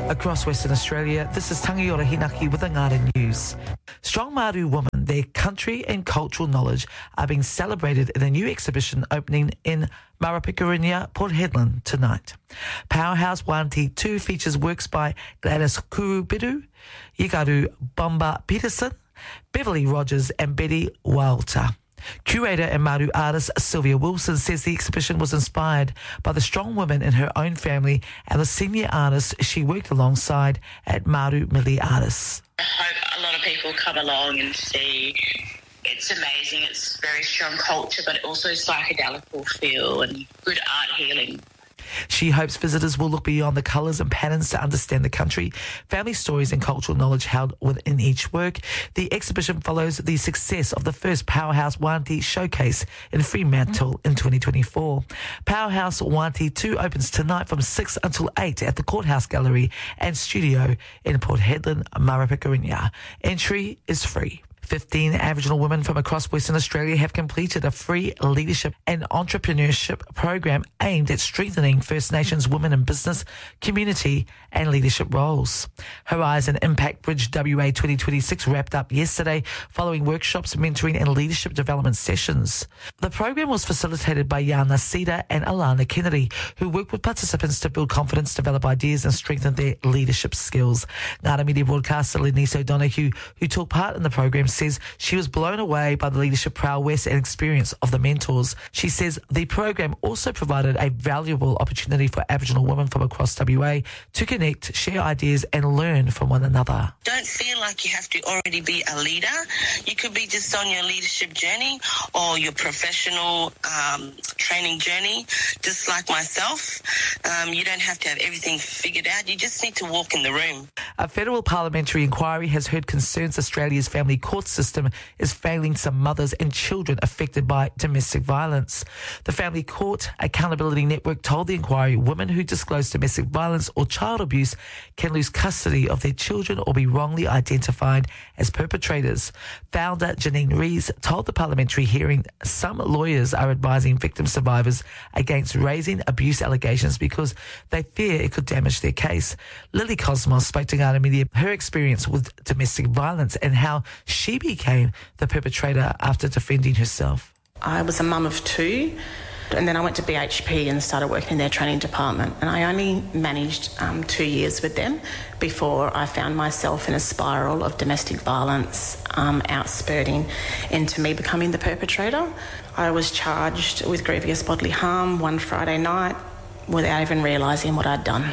Across Western Australia, this is Tangiora Hinaki with the Ngāra News. Strong Māori women, their country and cultural knowledge are being celebrated in a new exhibition opening in Marapekurinia, Port Hedland tonight. Powerhouse Wanti 2 features works by Gladys Kurubiru, Yikaru Bomba Peterson, Beverly Rogers and Betty Walter. Curator and Maru artist Sylvia Wilson says the exhibition was inspired by the strong women in her own family and the senior artists she worked alongside at Maru Mili Artists. I hope a lot of people come along and see. It's amazing. It's very strong culture, but also psychedelic feel and good art healing. She hopes visitors will look beyond the colours and patterns to understand the country, family stories and cultural knowledge held within each work. The exhibition follows the success of the first Powerhouse Wanti showcase in Fremantle in 2024. Powerhouse Wanti 2 opens tonight from 6 until 8 at the Courthouse Gallery and Studio in Port Hedland, Marapekurinia. Entry is free. 15 Aboriginal women from across Western Australia have completed a free leadership and entrepreneurship program aimed at strengthening First Nations women in business, community and leadership roles. Horizon Impact Bridge WA 2026 wrapped up yesterday following workshops, mentoring and leadership development sessions. The program was facilitated by Yana Cedar and Alana Kennedy, who worked with participants to build confidence, develop ideas and strengthen their leadership skills. Ngāra Media broadcaster Lenise O'Donoghue, who took part in the program, says she was blown away by the leadership prowess and experience of the mentors. She says the program also provided a valuable opportunity for Aboriginal women from across WA to connect, share ideas and learn from one another. Don't feel like you have to already be a leader. You could be just on your leadership journey or your professional training journey, just like myself. You don't have to have everything figured out. You just need to walk in the room. A federal parliamentary inquiry has heard concerns Australia's family court system is failing some mothers and children affected by domestic violence. The Family Court Accountability Network told the inquiry women who disclose domestic violence or child abuse can lose custody of their children or be wrongly identified as perpetrators. Founder Janine Rees told the parliamentary hearing some lawyers are advising victim survivors against raising abuse allegations because they fear it could damage their case. Lily Cosmos spoke to Ngāra Media her experience with domestic violence and how she became the perpetrator after defending herself. I was a mum of 2 and then I went to BHP and started working in their training department, and I only managed 2 years with them before I found myself in a spiral of domestic violence outspurting into me becoming the perpetrator. I was charged with grievous bodily harm one Friday night without even realising what I'd done.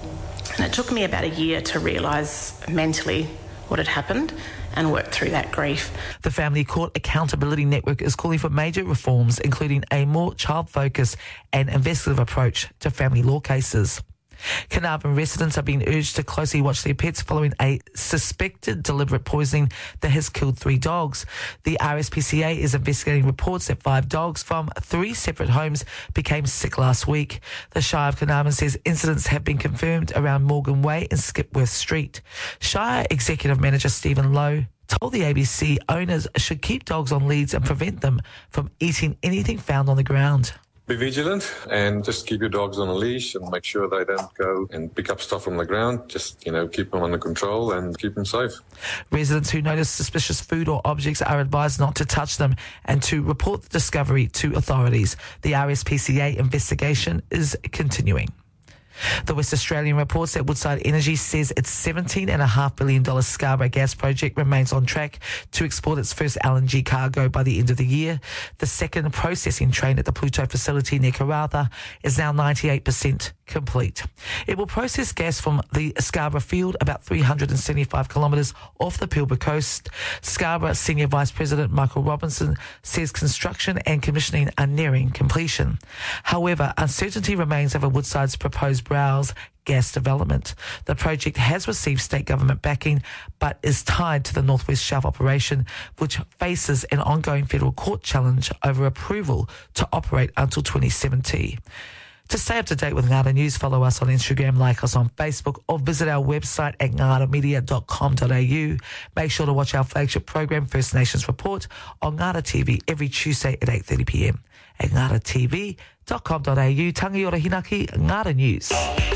And it took me about a year to realise mentally what had happened and work through that grief. The Family Court Accountability Network is calling for major reforms, including a more child-focused and investigative approach to family law cases. Carnarvon residents are being urged to closely watch their pets following a suspected deliberate poisoning that has killed 3 dogs. The RSPCA is investigating reports that 5 dogs from 3 separate homes became sick last week. The Shire of Carnarvon says incidents have been confirmed around Morgan Way and Skipworth Street. Shire Executive Manager Stephen Lowe told the ABC owners should keep dogs on leads and prevent them from eating anything found on the ground. Be vigilant and just keep your dogs on a leash and make sure they don't go and pick up stuff from the ground. Just, keep them under control and keep them safe. Residents who notice suspicious food or objects are advised not to touch them and to report the discovery to authorities. The RSPCA investigation is continuing. The West Australian reports that Woodside Energy says its $17.5 billion Scarborough gas project remains on track to export its first LNG cargo by the end of the year. The second processing train at the Pluto facility near Karratha is now 98% complete. It will process gas from the Scarborough field about 375 kilometres off the Pilbara coast. Scarborough Senior Vice President Michael Robinson says construction and commissioning are nearing completion. However, uncertainty remains over Woodside's proposed Browse gas development. The project has received state government backing but is tied to the North West Shelf operation, which faces an ongoing federal court challenge over approval to operate until 2070. To stay up to date with Ngāra News, follow us on Instagram, like us on Facebook, or visit our website at ngaramedia.com.au. Make sure to watch our flagship program, First Nations Report, on Ngāra TV every Tuesday at 8:30 p.m. at ngaratv.com.au. Tangiora Hinaki, Ngāra News.